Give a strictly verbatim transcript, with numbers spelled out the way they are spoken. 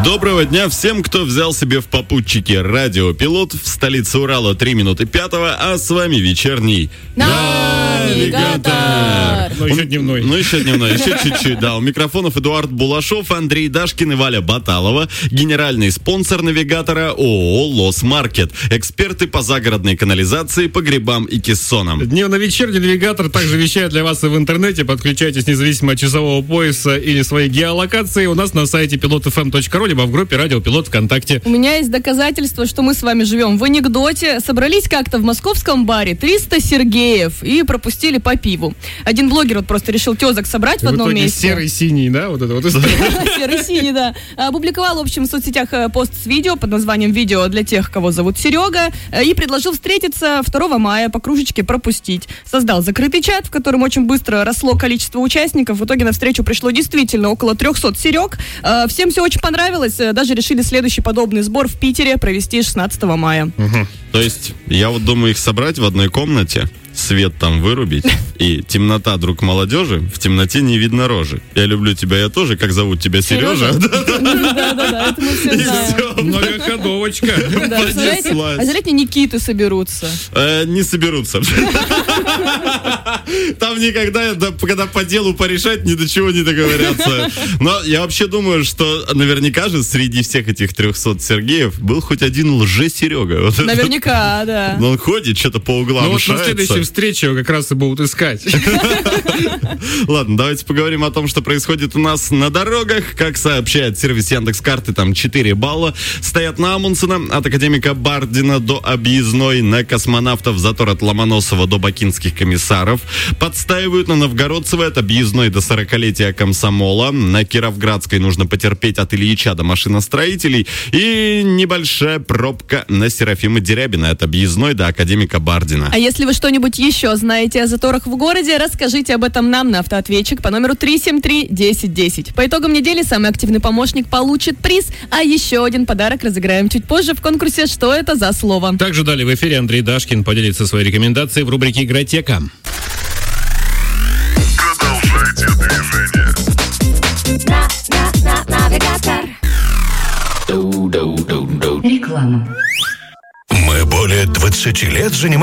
Доброго дня всем, кто взял себе в попутчики радиопилот в столице Урала три минуты пятого, а с вами вечерний навигатор. Ну, еще дневной. Ну, еще дневной, еще чуть-чуть, да. У микрофонов Эдуард Булашов, Андрей Дашкин и Валя Баталова. Генеральный спонсор навигатора ООО «Лос Маркет». Эксперты по загородной канализации, погребам и кессонам. Дневно-вечерний навигатор также вещает для вас и в интернете. Подключайтесь независимо от часового пояса или своей геолокации у нас на сайте пилот эф эм точка ру, либо в группе «Радио Пилот» ВКонтакте. У меня есть доказательство, что мы с вами живем в анекдоте. Собрались как-то в московском баре триста Сергеев и пропустили по пиву. Один блогер вот просто решил тезок собрать в одном месте. Серый-синий, да? Вот это вот. Серый-синий, да. Опубликовал, в общем, в соцсетях пост с видео под названием «Видео для тех, кого зовут Серега» и предложил встретиться второго мая, по кружечке пропустить. Создал закрытый чат, в котором очень быстро росло количество участников. В итоге на встречу пришло действительно около трехсот Серег. Всем все очень понравилось. Даже решили следующий подобный сбор в Питере провести шестнадцатого мая. Угу. То есть, я вот думаю их собрать в одной комнате, свет там вырубить, и темнота, друг молодежи, в темноте не видно рожи. Я люблю тебя, я тоже, как зовут тебя, Сережа? Да-да-да, это мы все знаем. Многоходовочка. Озерятни Никиты соберутся. Не соберутся. Там никогда, когда по делу порешать, ни до чего не договорятся. Но я вообще думаю, что наверняка же среди всех этих трехсот Сергеев был хоть один лже-Серега. Наверняка, да. Но он ходит, что-то по углам ну, вот шается. На следующей встрече как раз и будут искать. Ладно, давайте поговорим о том, что происходит у нас на дорогах. Как сообщает сервис Яндекс.Карты, там четыре балла стоят на Амундсена, от Академика Бардина до Объездной, на Космонавтов затор от Ломоносова до Бакинских комиссаров, подстаивают на Новгородцево от Объездной до сорокалетия Комсомола, на Кировградской нужно потерпеть от Ильича до машиностроителей, и небольшая пробка на Серафима Дерябина от Объездной до Академика Бардина. А если вы что-нибудь еще знаете о заторах в городе, расскажите об этом нам на автоответчик по номеру три семь три десять десять. По итогам недели самый активный помощник получит приз, а еще один подарок разыграем чуть позже в конкурсе «Что это за слово?». Также далее в эфире Андрей Дашкин поделится своей рекомендацией в рубрике «Игротека». Продолжайте движение. Реклама. Мы более двадцати лет занимаемся